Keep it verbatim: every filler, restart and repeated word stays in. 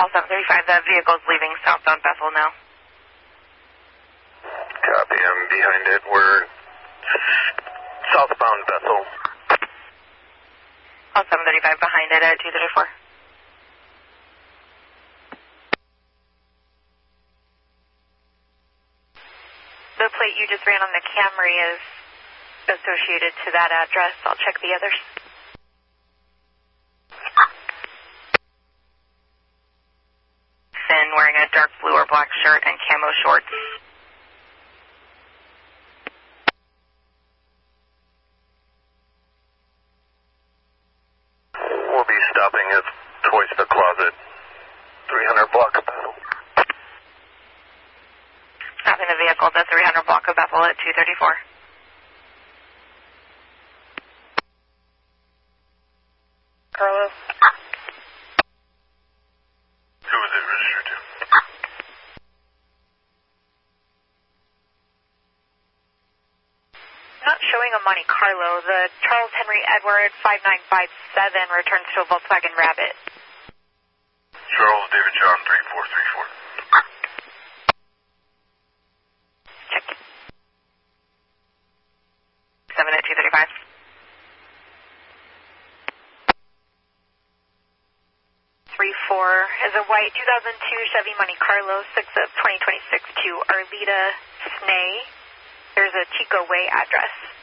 Call seven thirty-five, the vehicle's leaving southbound Bethel now. Copy, I'm behind it. We're southbound Bethel. Call seven thirty-five behind it at two thirty-four. The plate you just ran on the Camry is associated to that address. I'll check the others. Finn wearing a dark blue or black shirt and camo shorts. We'll be stopping at Toys the Closet, three hundred block of Bethel. Stopping the vehicle at the three hundred block of Bethel at two thirty-four. Carlos? Who is it registered to? Not showing a Monte Carlo. The Charles Henry Edward five nine five seven returns to a Volkswagen Rabbit. Charles David John three four three four. Check. seven at two thirty-five. three four is a white two thousand two Chevy Monte Carlo, six of twenty twenty-six to Arleta Snay. There's a Chico Way address.